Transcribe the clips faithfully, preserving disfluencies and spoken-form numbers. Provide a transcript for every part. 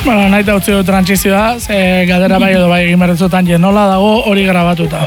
Bueno, nahi da utzi du trantsizioa, ze galdera bai edo bai egin berretzutan nola dago hori grabatuta.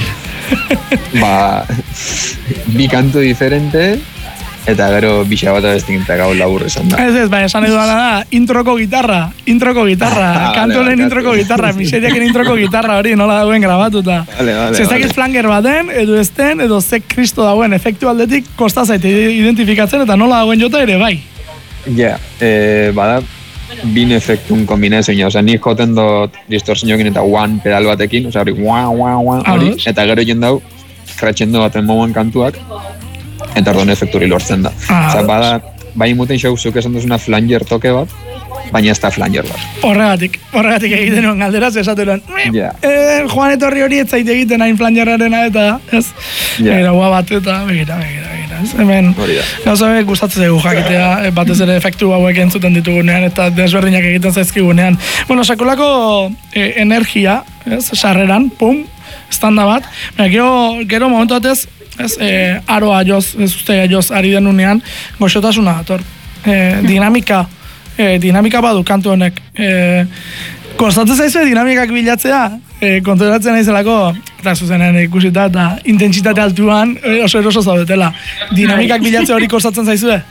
Ba, bi kantu diferente, eta gero bixa bat abestinta gau labur esan da. Ez ez, bai, esan edo da, introko gitarra, introko gitarra, kantu honen introko gitarra, miseriaken introko gitarra hori nola dagoen grabatuta. Vale, vale, Zezakit vale. flanger baten, edo ez den, edo ze kristo dagoen efektu aldetik kosta zaite identifikatzen eta nola dagoen jota ere bai. Ja, yeah, eh, bada, bin efektun kombinezioa, osea, nik joten dut distorsioekin eta one pedal batekin, osea, hori, wah, wah, wah, hori, eta gero jen dau, kratxendo baten mouen kantuak, eta orduan efekturi lortzen da. Osea, bada, bai muten xau zuk esan duzuna flanger toke bat, baina ez da flanger bat. Horregatik, horregatik egiten nuen galderaz, esatuen, yeah. eh, Juan etorri hori ez zaite egiten hain flangerarena eta, ez? Yeah. Begira, gua bat eta, begira, begira, begira, ez? Hemen, gauza behin gustatzen zaigu jakitea, batez ere efektu hauek entzuten ditugunean eta desberdinak egiten zaizkigunean. Bueno, sakolako eh, energia, ez? Sarreran, pum, estanda bat, baina gero, gero momentu batez, ez, eh, aroa joz, ez uste joz ari denunean, goxotasuna dator. Eh, dinamika, eh, dinamika badu kantu honek. Eh, kostatzen zaizue dinamikak bilatzea, eh, konturatzen naizelako, eta zuzenen ikusita, eta intentsitate altuan eh, oso eroso zaudetela. Dinamikak bilatzea hori kostatzen zaizue?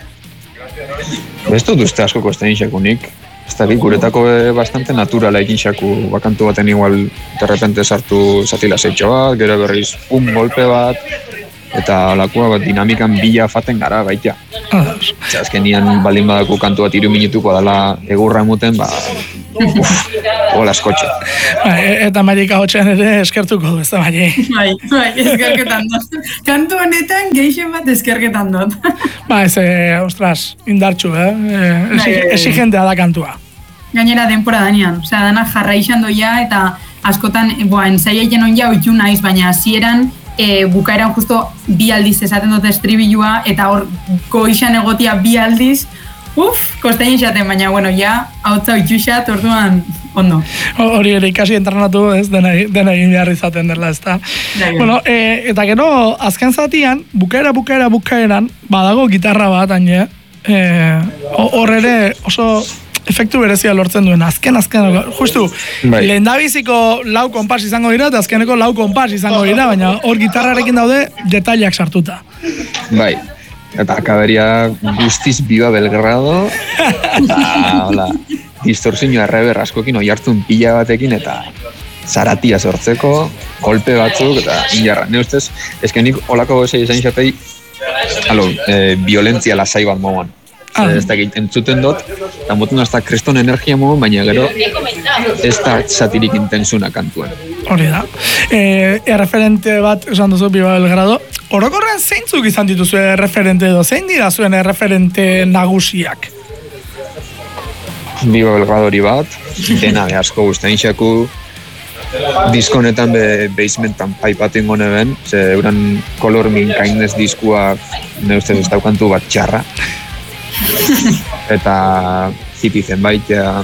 Ez dut uste asko kosten xakunik. Ez da guretako bastante naturala egin xaku, bakantu baten igual derrepente sartu zatila zeitxo bat, gero berriz un golpe bat, eta olakoa bat dinamikan bila faten gara baita. Eta azkenian baldin badaku kantu bat hiru minutuko dala egurra emuten, ba, uf, hola eskotxe. Eta Marika hotxean ere eskertuko du, ez da Mari? Bai, bai, eskerketan dut. Kantu honetan geixen bat eskerketan dut. Ba, ez, eh, ostras, indartxu, eh? eh Exigentea da kantua. Gainera denpora danean, osea, dana jarra izan doia, eta askotan, boa, ensaia egin on ja oitxu naiz, baina hasieran e, bukaeran justo bi aldiz esaten dute estribilua, eta hor goixan egotia bi aldiz, uf, kostein izaten, baina, bueno, ja, hautza oitxuxat, orduan, ondo. Hori ere ikasi entrenatu, ez, dena, dena egin behar izaten dela, ez da. Bueno, e, eta gero, azken zatian, bukaera, bukaera, bukaeran, badago gitarra bat, haine, hor ere oso efektu berezia lortzen duen, azken, azken, justu, bai. Lehendabiziko lau konpas izango dira, eta azkeneko lau konpas izango dira, baina hor gitarrarekin daude detaileak sartuta. Bai, eta akaberia guztiz biba Belgrado, eta, hola, distorsioa rever askokin oi hartzun pila batekin, eta zaratia sortzeko, kolpe batzuk, eta injarra. Ne ustez, eskenik holako gozei esain xatei, alo, e, violentzia lasai bat moan. Ah. Ez da entzuten dut, eta motun hasta kriston energia moan, baina gero ez da satirik intensuna kantuen. Hori da. E, erreferente bat, esan duzu, Biba Belgrado, orokorrean zeintzuk izan dituzu erreferente edo, zein dira zuen erreferente nagusiak? Biba Belgrado hori bat, dena be asko guztain xaku, diskonetan be basementan paipatin gone ben, ze euran Color Me Kindness diskua ne ustez ez daukantu bat txarra. Eta hippie zenbait, ja,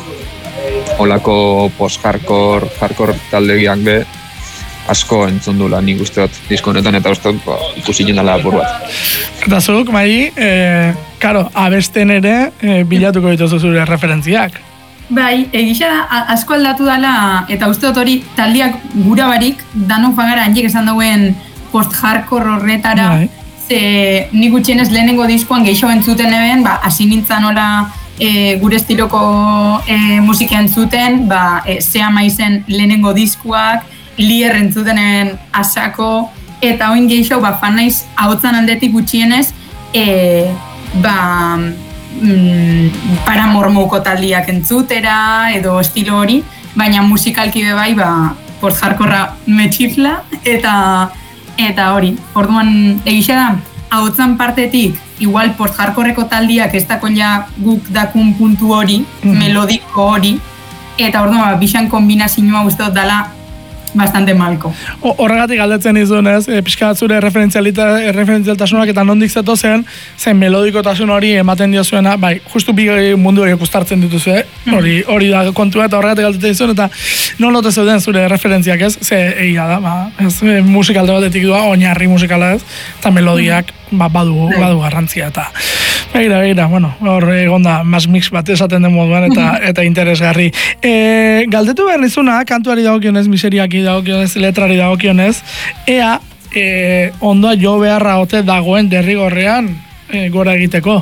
olako post-hardcore, hardcore taldegiak be, asko entzun dula nik uste dut diskonetan, eta uste dut ikusi jendala apur bat. Eta zuk, Mai, e, karo, abesten ere e, bilatuko dituzu zure referentziak. Bai, egisa da, asko aldatu dela, eta uste dut hori taldiak gura barik, danok fagara handiek esan dauen post-hardcore horretara, bai. Ze nik gutxienez lehenengo diskoan gehiago entzuten eben, ba, hasi nintzen hola e, gure estiloko e, musika entzuten, ba, e, Zea Maizen lehenengo diskuak, Lier entzuten eben asako, eta oin gehiago, ba, fan naiz ahotzan aldetik gutxienez, e, ba, mm, Paramore taldiak entzutera, edo estilo hori, baina musikalki bebai, ba, post-hardcorra metxifla, eta Eta hori, orduan egisa da, ahotzan partetik, igual post-hardcorreko taldiak ez dako ja guk dakun puntu hori, mm-hmm. melodiko hori, eta orduan bixan kombinazioa uste dut dela bastante malko. Horregatik galdetzen izun, ez? E, pixka bat zure referentzialtasunak eta nondik zeto zen, zen melodikotasun hori ematen diozuena, bai, justu bi mundu horiek ustartzen dituzu, eh? hori, hori da kontua, eta horregatik galdetzen izun, eta non lote zeuden zure referentziak, ez? Ze egia da, ba, ez, musikalde batetik doa, oinarri musikala ez, eta melodiak ba, badu, badu garrantzia, eta begira, begira, bueno, hor egon da, mas mix bat esaten den moduan, eta eta interesgarri. E, galdetu behar nizuna, kantuari dagokionez, miseriaki dagokionez, letrari dagokionez, ea, e, ondoa jo beharra ote dagoen derrigorrean e, gora egiteko.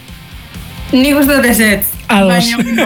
Nik uste dut ezetz. Ados. Baina,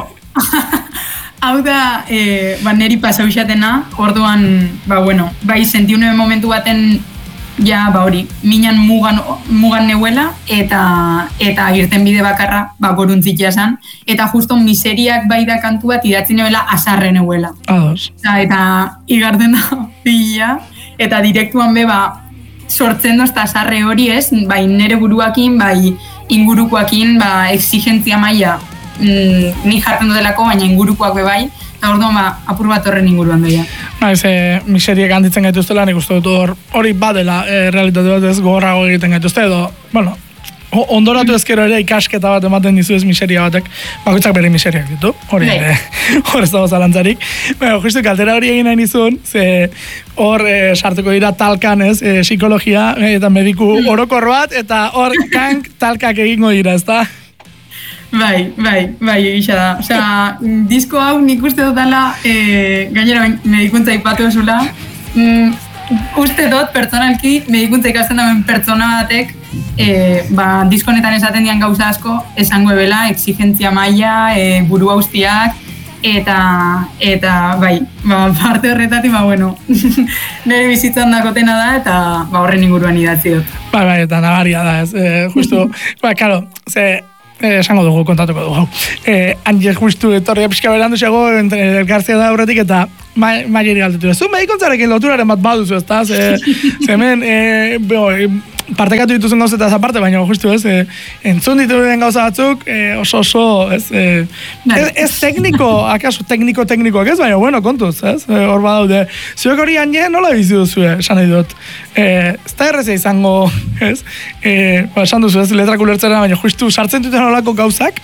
hau da, e, ba, neri pasau xatena, orduan, ba, bueno, bai, sentiunue momentu baten, ja, ba, hori, minan mugan, mugan neuela, eta eta irten bide bakarra, ba, goruntzitia esan, eta justo miseriak bai da kantu bat idatzi neuela asarre neuela. Ados. Eta, eta igarten da pila, eta direktuan be, ba, sortzen dozta asarre hori ez, bai, nere buruakin, bai, ingurukoakin, ba, exigentzia maila, mm, ni jartzen dutelako, baina ingurukoak be bai, eta orduan ba, apur bat horren inguruan doia. Ba, ez, e, miseriek handitzen gaituztela, nik uste dut hor, hori badela, e, realitate bat ez gogorrago egiten gaituzte, edo, bueno, ondoratu ezkero ere ikasketa bat ematen dizu ez miseria batek, bakoitzak bere miseriak ditu, hori ere, hor ez dago zalantzarik. Baina, justu, kaltera hori egin nahi nizun, ze hor e, sartuko dira talkan ez, e, psikologia, e, eta mediku orokor bat, eta hor kank talkak egingo dira, ez da? Bai, bai, bai, egisa da. Osea, disko hau nik uste dutala, e, gainera medikuntza ipatu ezula, mm, uste dut pertsonalki medikuntza ikasten dauen pertsona batek, e, ba, disko honetan esaten dian gauza asko, esango ebela, exigentzia maila, e, buru haustiak, eta, eta, bai, ba, parte horretatik, ba, bueno, nire bizitzan dakotena da, eta ba, horren inguruan idatzi dut. Bai, bai, eta nabaria da, ez, e, justu, ba, karo, ze, Eh, esango dugu, kontatuko dugu. Eh, Ange justu etorria pixka berandu xego, elkartzea da horretik, eta maieri galdetu. Zu medikuntzarekin loturaren bat baduzu, ez da? Ze, ze hemen, e, beho, e, partekatu dituzun gauzetaz aparte, baina justu ez, e, entzun dituen gauza batzuk, e, oso oso, ez, e, ez, ez tekniko, akaso tekniko-teknikoak ez, baina bueno, kontuz, ez, e, hor badaude. Zuek hori Ange nola bizi duzu, esan nahi dut. E, ez da errezea izango, ez, e, ba, esan duzu ez, letrak ulertzera, baina justu sartzen duten olako gauzak?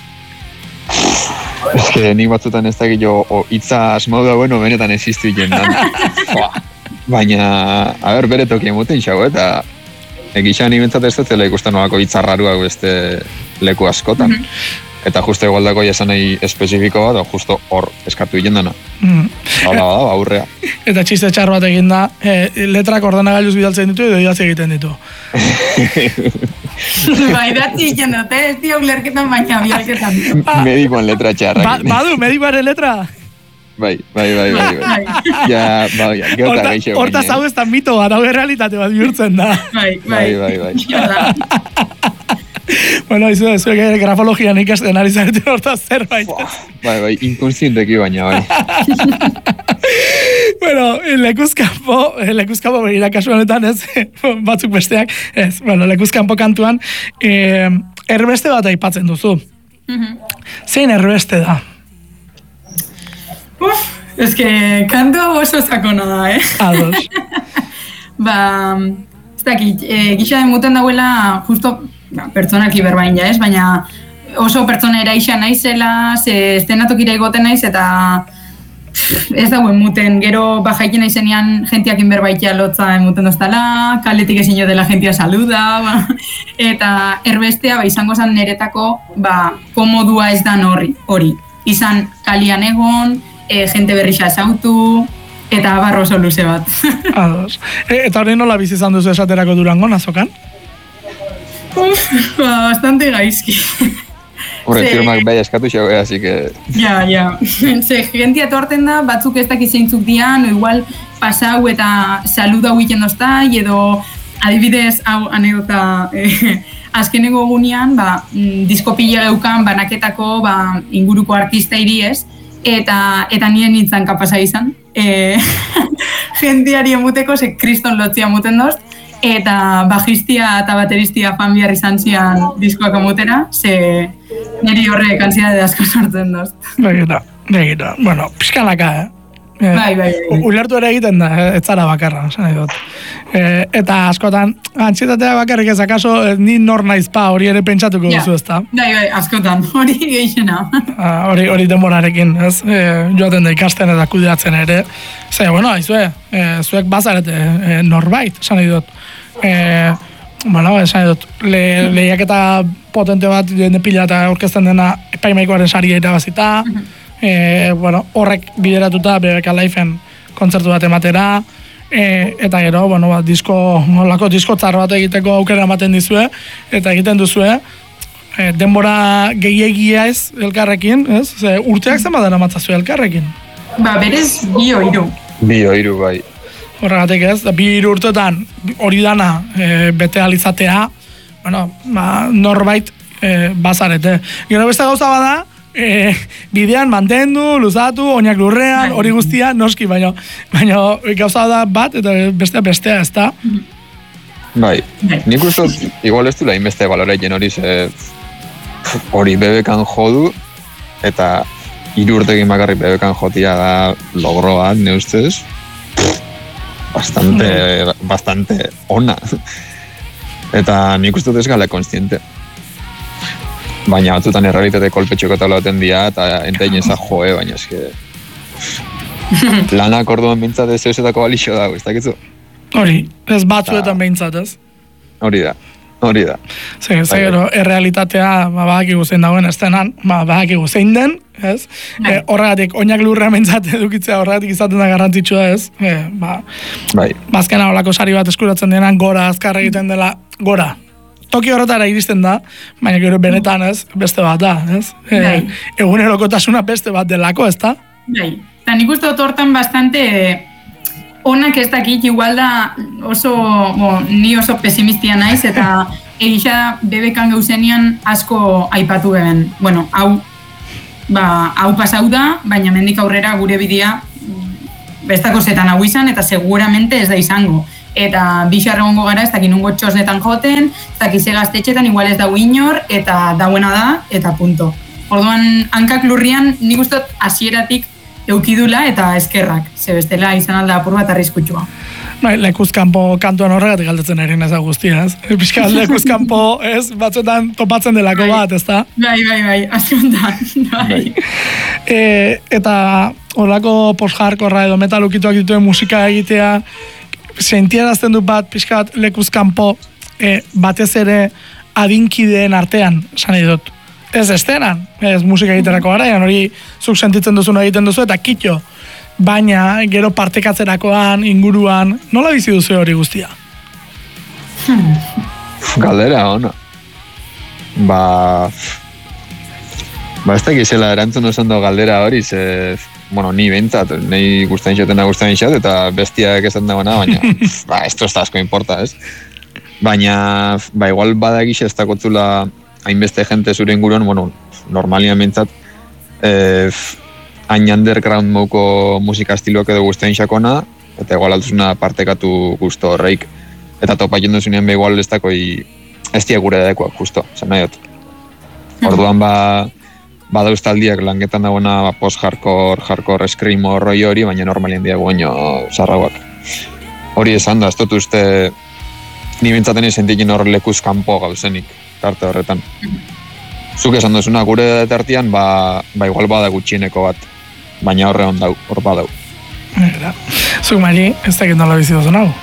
Ez que nik batzutan ez dakit jo, hitza asmau da, bueno, benetan existu jendan. Baina, a ber, bere tokien muten xago, eta egixan ibentzat ez dutela ikusten olako hitzarraruak beste leku askotan. Mm -hmm. Eta justo igualdako jasan nahi espezifiko bat, justo hor eskatu jendana. Mm. Hala bada, aurrea. Eta txiste txar bat egin da, e, letrak ordenagailuz bidaltzen ditu edo idatzi egiten ditu. Ba, idatzi egiten dute, ez dio ulerketan baina bialketan. Medikoan letra txarrak. Ba, badu, medikoaren letra? Bai, bai, bai, bai, bai. Ja, bai, ja, geota gaixo. Hortaz hau ez da mito bat, hau errealitate bat bihurtzen da. Bai, bai, bai, bai. Bueno, izu, zuek grafologian ikasten ari zareten hortaz zerbait. Bai, bai, inkonsienteki baina, bai. Bueno, lekuzkampo, lekuzkampo begira kasu honetan, ez, batzuk besteak, ez, bueno, lekuzkampo kantuan, eh, erbeste bat aipatzen duzu. Mm-hmm. Zein erbeste da? Uf, ez que kantu oso sakona da, eh? Ados. Ba, ez dakit, e, gisa muten dauela, justo, ba, pertsonaki berbain ja, ez? Baina oso pertsona eraixa naizela, ze estenatokira egoten naiz, eta ez dauen muten, gero bajaikin naizenean jentiakin berbaitia lotza emuten doztala, kaletik ezin jo dela jentia saluda, ba, eta erbestea ba, izango zen niretako ba, komodua ez dan horri, hori. Izan kalian egon, e, jente berrixa esautu, eta barro oso luze bat. Ados. E, eta hori nola bizi izan duzu esaterako Durangon, azokan? Uf, ba, bastante gaizki. Horre, firmak bai eskatu xau, así que... Ja, ja. Ze, gentia torten da, batzuk ez dakiz zeintzuk dian, o igual pasau eta saluda huiten dozta, edo adibidez, hau anekdota, eh, azkeneko gunean, ba, disko pila geukan, banaketako, ba, inguruko artista iri ez, eta, eta nien nintzen kapasa izan. E, gentiari emuteko, ze kriston lotzia muten dozt, eta bajistia eta bateristia fan bihar izan zian diskoak amutera, ze niri horre kansitate asko sortzen dozt. Begira, begira. Bueno, pixkanaka, eh? Bai, bai, bai. Ulertu ere egiten da, ez zara bakarra, esan nahi dut. E, eta askotan, antxietatea bakarrik ez, akaso ni nor naiz pa, hori ere pentsatuko ja. duzu, ez da? Bai, bai, askotan, hori geixena. Hori hori demorarekin, ez? E, joaten da ikasten eta kudeatzen ere. Ze, bueno, aizue, e, zuek bazarete e, norbait, esan nahi dut. E, bueno, esan dut, le, lehiaketa potente bat jende pila eta aurkezten dena epaimaikoaren saria irabazita, e, bueno, horrek bideratuta B B K Live-en kontzertu bat ematera, e, eta gero, bueno, bat, disko, olako disko txar bat egiteko aukera ematen dizue, eta egiten duzue, e, denbora gehiegia ez elkarrekin, ez? Ze, urteak zenbat dara matzazue elkarrekin? Ba, berez, bio hiru. Bio hiru, bai. Horregatik ez, da, bi hiru urtetan hori dana e, bete alizatea, bueno, ba, norbait e, bazarete. Gero beste gauza bada, e, bidean mantendu, luzatu, oinak lurrean, hori guztia, noski, baina, baina gauza da bat, eta bestea bestea ez da. Bai, nik uste, igual ez dula inbeste baloreien hori, ze hori B B Kan jodu, eta hiru urtekin bakarrik B B Kan jotia da logroa, ne ustez, bastante, bastante ona. Eta nik uste dut ez gale konstiente. Baina batzutan errealitate kolpetxoko eta lauten dira, eta entein ezak joe, baina eske... Lanak orduan bintzat ez eusetako balixo dago, ez dakitzu? Hori, ez batzuetan behintzat, ez? Hori da, hori da. Zer, gero, errealitatea, ba, badakigu zein dagoen estenan, ba, badakigu zein den, ez? E, horregatik, oinak lurra mentzat edukitzea horregatik izaten da garrantzitsua, ez? E, ba, bai. Bazkena holako sari bat eskuratzen denan, gora, azkar egiten dela, gora. Toki horretara iristen da, baina gero benetan, ez? Beste bat da, ez? E, egunerokotasuna beste bat delako, ez da? Bai, eta nik uste dut hortan bastante... Onak ez dakit, igual da oso, bo, ni oso pesimistia naiz, eta egisa B B Kan gauzenian asko aipatu beben. Bueno, hau, ba, hau pasau da, baina mendik aurrera gure bidea bestako zetan hau izan, eta seguramente ez da izango. Eta bixar egongo gara, ez dakit nungo txosnetan joten, ez dakit ze gaztetxetan, igual ez dau inor, eta dauena da, eta punto. Orduan, hankak lurrian, nik ustot hasieratik eukidula eta eskerrak, ze bestela izan alda apur bat arriskutsua. Bai, lekuzkanpo kantuan horregatik galdetzen erin ez guztia, ez? Piskat lekuzkanpo, ez? Batzuetan topatzen delako bai. Bat, ez da? Bai, bai, bai, aziontan, bai. E, eta horrako post-hardcorra edo metalukituak dituen musika egitea, sentiarazten du bat, piskat lekuzkanpo e, batez ere adinkideen artean, esan nahi dut. Ez estenan, ez musika egiterako garaian, hori zuk sentitzen duzuna egiten duzu eta kitxo. Baina, gero partekatzerakoan, inguruan, nola bizi duzu hori guztia? Galdera, ona. Ba... Ba, ez da gizela erantzun osan do galdera hori, ze... Bueno, ni bentzat, nahi guztain xotena guztain xot, eta bestiak esan dagoena, baina... Ba, esto ez da asko importa, ez? Baina, ba, igual badagixe ez dakotzula... hainbeste jente zure inguruan, bueno, normalian bintzat, eh, hain underground mouko musika estiloak edo guztien xakona, eta igual altuzuna partekatu guztu horreik. Eta topa jendu zunean be igual ez dakoi, ez dia gure dadekoak, justo, zen nahiot. Orduan ba, ba dauztaldiak langetan dagoena ba, post-hardcore, hardcore, screamo, roi hori, baina normalien diago baino sarrauak. Hori esan da, ez dut uste, ni bintzaten izentikin hor lekuz kanpo gauzenik. Tarte horretan. Zuk esan duzuna, gure tartian, ba, ba igual bada gutxieneko bat, baina horre ondau, hor badau. Era. Zuk Mari, ez dakit nola bizi duzun hau?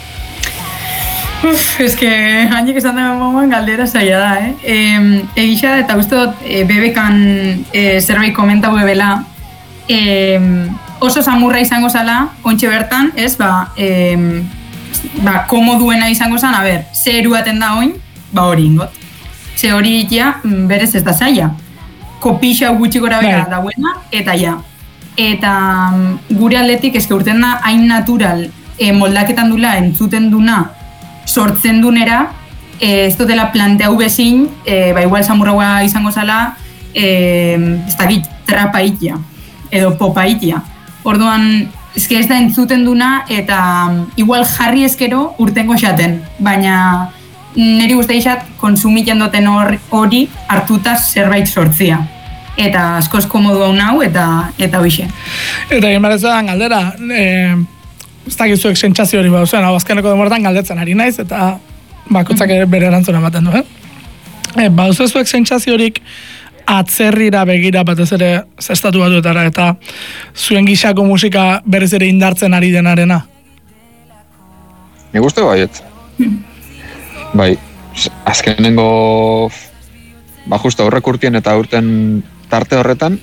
Uf, eske, handik esan da momentuan galdera zaila da, eh? E, egisa da, eta uste dut, e, B B Kan e, zerbait komentau ebela, e, oso samurra izango zala, ontxe bertan, ez, ba, e, ba, komoduena izango zan, a ber, ze eruaten da oin, ba hori ingot. Ze hori ja, berez ez da zaila. Kopixau gutxi gora bera dauena, eta ja. Eta gure atletik eske urten da hain natural e, moldaketan dula, entzuten duna, sortzen dunera, e, ez dutela planteau bezin, e, ba igual samurraua izango zala, e, ez dakit, trapa itia, edo popa itia. Orduan, eske ez da entzuten duna, eta igual jarri eskero urtengo xaten, baina... Neri guztai izat, konsumitzen duten hori hartuta zerbait sortzia. Eta askoz komodu hau nau, eta eta hoxe. Eta egin behar galdera, e, ez dakizuek sentsazio hori bau zen, hau azkeneko demortan galdetzen ari naiz, eta bakotzak ere bere erantzuna ematen du, eh? E, bau zuek sentsazio horik atzerrira begira batez ere zestatu batuetara, eta zuen gixako musika berriz ere indartzen ari denarena? Nik uste baiet. Bai, azkenengo, ba, justo aurrek urtien eta urten tarte horretan,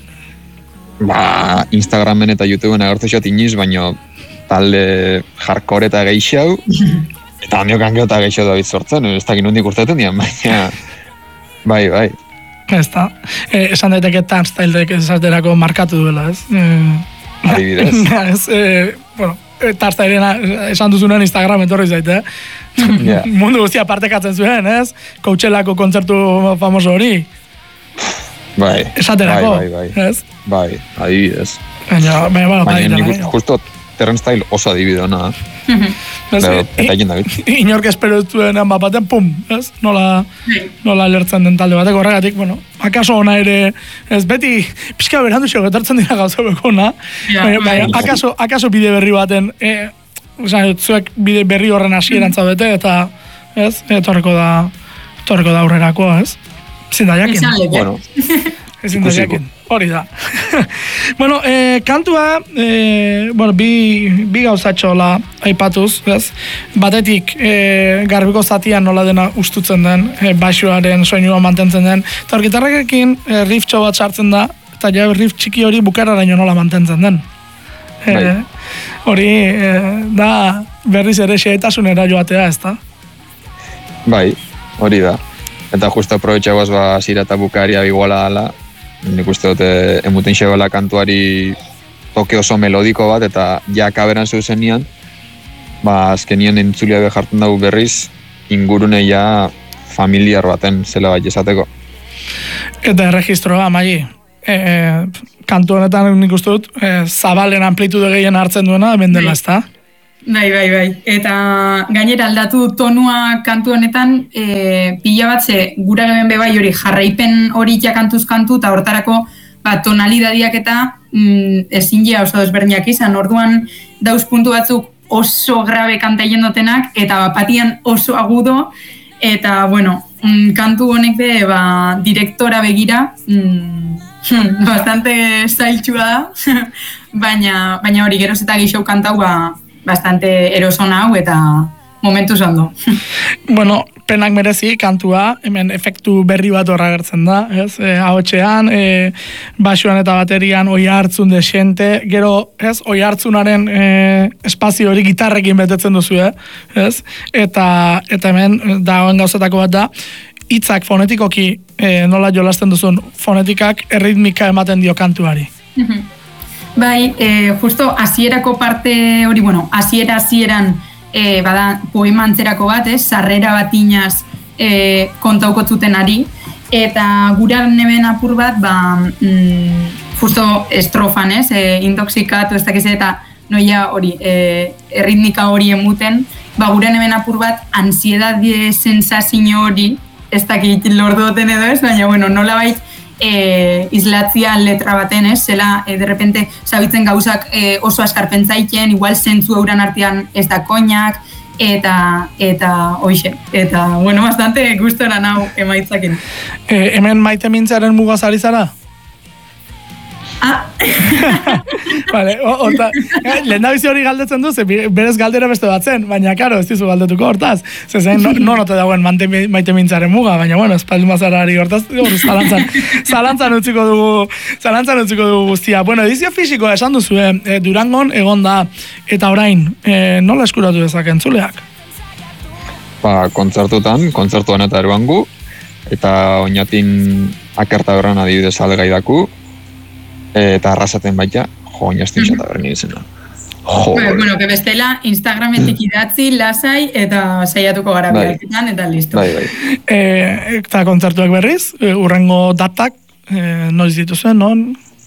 ba, Instagramen eta YouTubeen agertu xot iniz, baino talde hardcore eta geixau, eta handiok angeo eta geixau da bitzortzen, ez dakit nondik urteten dian, baina, bai, bai. Ez da, eh, esan daiteke Turnstile-ek esaterako markatu duela, ez? Eh, Adibidez. ez, eh, bueno, Turnstile-ena esan duzunen Instagram etorri zaite, eh? Yeah. Mundu guztia partekatzen zuen, ez? Coachellako kontzertu famoso hori. Bai, esaterako, bai, bai, bai. Ez? Bai, adibidez. Baina, baina, bueno, baina nik uste, justo Turnstile oso adibide hona. Pero, eta egin David. Inork espero duenean bat baten, pum, ez? Nola, nola lertzen den talde batek, horregatik, bueno, akaso ona ere, ez beti, pixka berandu xo getartzen dira gauza beko ona, baina, baina, akaso, akaso bide berri baten, e, oza, zuek bide berri horren hasieran zaudete, eta, ez, etorreko da, etorreko da aurrerako, ez? Ezin da jakin. Bueno, ezin da jakin. Hori da. Bueno, eh, kantua, eh, bueno, bi, bi gauzatxola aipatuz, ez? Batetik, eh, garbiko zatian nola dena ustutzen den, eh, baixoaren soinua mantentzen den, eta hor gitarrakekin eh, riff txo bat sartzen da, eta ja riff txiki hori bukararaino nola mantentzen den. Eh, hori, eh, da, berriz ere xeetasunera joatea, ez da? Bai, hori da. Eta justo aprobetxagoaz ba, zira eta bukaria iguala ala, nik uste dute emuten xebala kantuari toke oso melodiko bat, eta ja kaberan zeuzenian, ba, azkenien entzulia behartzen dugu berriz, ingurune ja familiar baten zela bat esateko. Eta erregistroa, Magi, e, e, kantu honetan nik uste dut, e, zabalen amplitude gehien hartzen duena, hemen dela, ez da? Bai, bai, bai. Eta gainera aldatu tonua kantu honetan, e, pila bat ze gura geben bebai hori jarraipen hori jakantuz kantu, eta hortarako ba, tonalidadiak eta mm, ezin ja oso desberdinak izan. Orduan dauz puntu batzuk oso grabe kanta jendotenak, eta bapatian oso agudo, eta bueno, mm, kantu honek be, ba, direktora begira, mm, bastante zailtxua da, baina, baina hori geroz eta gixau kantau, ba, bastante erosona hau eta momentu zondo. Bueno, penak merezi kantua, hemen efektu berri bat horra gertzen da, ez? E, ahotxean, e, basoan eta baterian oi hartzun desente, gero, ez? Oi hartzunaren e, espazio hori gitarrekin betetzen duzu, eh? Ez? Eta, eta hemen, dagoen gauzatako bat da, hitzak fonetikoki e, nola jolasten duzun, fonetikak erritmika ematen dio kantuari. Bai, eh, justo hasierako parte hori, bueno, hasiera hasieran eh, bada poema antzerako bat, ez, sarrera bat inaz eh, kontauko zuten ari, eta guran hemen apur bat, ba, mm, justo estrofan, ez, eh, intoxikatu, ez dakiz, eta noia hori, eh, erritmika hori emuten, ba, guran hemen apur bat, ansiedade sensazio hori, ez dakit lordu duten edo ez, baina, bueno, nola bait, E, islatzia letra baten, ez? Zela, e, derrepente, sabitzen gauzak e, oso askarpentzaiken, igual zentzu euran artean ez da koinak, eta, eta, oixe, eta, bueno, bastante gustora nau emaitzakin. E, hemen maite mintzaren mugaz ari zara? Ah! Vale, horta, lehen da bizi hori galdetzen du, ze berez galdera beste bat zen, baina, karo, ez dizu galdetuko hortaz. Ze zen, no, no note dagoen mante, maite mintzaren muga, baina, bueno, espaldu mazarari hortaz, hor, zalantzan, zalantzan utziko dugu, zalantzan utziko dugu guztia. Bueno, edizio fisikoa esan duzu, eh, Durangon egon da, eta orain, eh, nola eskuratu dezak entzuleak? Ba, kontzertutan, kontzertuan eta eruangu, eta oinatin akerta berran adibidez algai daku, eta arrasaten baita, jo, oinaztin xata berni izena. Jo. Bueno, que bestela Instagrametik idatzi, lasai, eta saiatuko gara behaketan, eta listo. Bai, bai. E, eta kontzertuak berriz, e, urrengo datak, e, noiz dituzuen, non?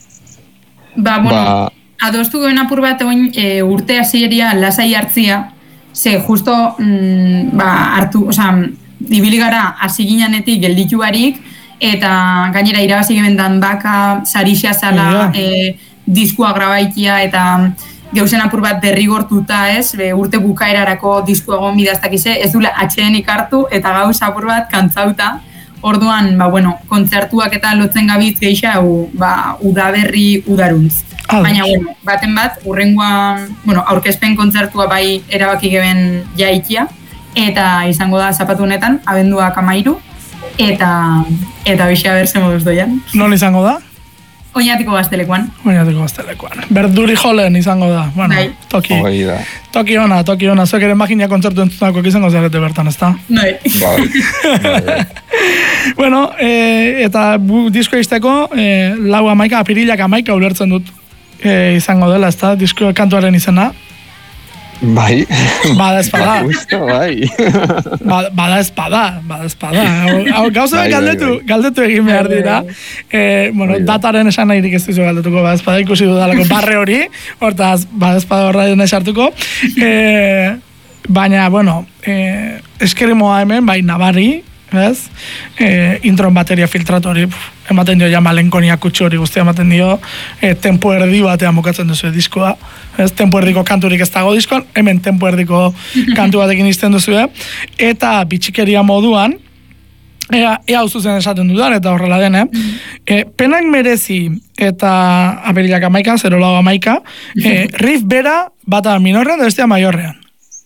Ba, bueno, ba, adostu goen apur bat oin e, urte hasieria lasai hartzia, ze justo, mm, ba, hartu, oza, ibili gara hasi ginanetik gelditu barik, eta gainera irabazi gebendan baka, sarixa zala, yeah. e, diskua grabaikia, eta geuzen apur bat derrigortuta, ez, be, urte bukaerarako diskua egon bidaztakize, ez dula atxedenik hartu, eta gauz apur bat kantzauta. Orduan, ba, bueno, kontzertuak eta lotzen gabitz geixa, u, ba, udaberri udaruntz. Ah, baina, bueno, baten bat, urrengoa, bueno, aurkezpen kontzertua bai erabaki geben jaikia, eta izango da zapatu honetan, abenduak amairu, eta eta bixea berze moduz doian. Non izango da? Oñatiko Gaztelekoan. Oñatiko Gaztelekoan. Berduri jolen izango da. Bueno, Dai. toki. Hoi da. Toki ona, toki ona. Zuek ere magina kontzertu entzunako izango zarete bertan, ezta? Noi. Bai. Bueno, e, eta bu, disko izteko, e, lau amaika, apirilak amaika ulertzen dut e, izango dela, ezta? Disko kantuaren izena. Bai. Bada espada. Justo, bai. Ba, bada espada, bada espada. Hau, hau gauza Bai, bai, galdetu, bai. galdetu egin behar dira. Eh, bueno, Bai, bai. dataren esan nahirik ez dizu galdetuko bada espada, ikusi dudalako barre hori, hortaz bada espada horra dena esartuko. Eh, baina, bueno, eh, eskerimoa hemen, bai, nabari, ez? Eh, intron bateria filtratu hori, puf, ematen dio ja malenkonia kutsu hori guztia ematen dio, eh, tempo erdi batean bukatzen duzu diskoa, ez? Tempo erdiko kanturik ez dago diskoan, hemen tempo erdiko kantu batekin izten duzu, eta bitxikeria moduan, ea, ea zuzen esaten dudan, eta horrela den, eh? E, penak merezi eta apirilak amaika, zero lau amaika, e, riff bera bata minorrean da bestea maiorrean.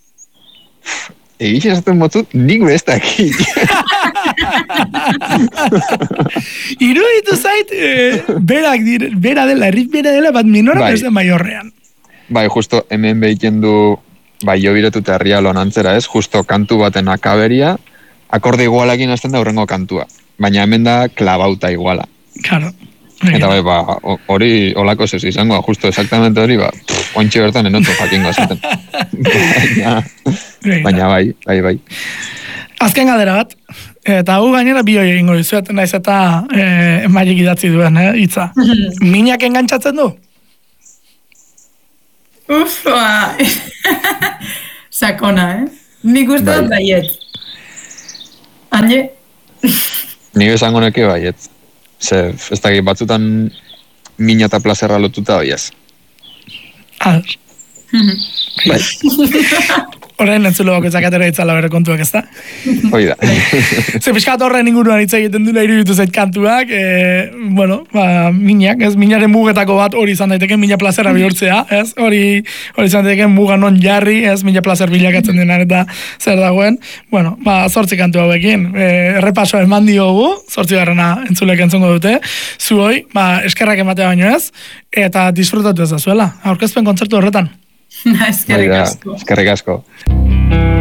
Egin esaten motzut, nik bestak. Iruditu zait, e, berak dire, bera dela, riff bera dela, bat minorrean Bai. da bestea maiorrean. Bai, justo hemen behiken du, bai, jo biretuta herria lonantzera ez, justo kantu baten akaberia, akorde igualakin hasten da hurrengo kantua. Baina hemen da klabauta iguala. Claro. Eta bai, ba, ho- hori olako zez izango, justo exactamente hori, ba, pff, ointxe bertan enotu jakingo esaten. baina, baina bai, bai, bai. Azken galdera bat, eta hau gainera bi hori egingo dizuet, naiz eta e, maiek idatzi duen, eh, hitza. Minak engantzatzen du? Uf, ba. Sakona, eh? Nik uste dut Bai. baiet. Anje? Ni esango neke baiet. Ze, ez dakit batzutan mina eta plazerra lotuta oiaz. Ados. Bai, Horren entzulo bakoitzak atera ditzala bere kontuak, ezta? hoi da. Ze pixkat horren inguruan hitz egiten dula iruditu zait kantuak, e, bueno, ba, minak, ez, minaren mugetako bat hori izan daiteke, mina plazera bihurtzea, ez, hori hori izan daiteke muga non jarri, ez, mina plazer bilakatzen denan eta zer dagoen, bueno, ba, zortzi kantu hauekin, e, errepaso eman diogu, zortzi garrana entzulek entzungo dute, zuhoi, ba, eskerrak ematea baino ez, eta disfrutatu ez da zuela, aurkezpen kontzertu horretan. Eskerrik Hoi da, asko. eskerrik asko.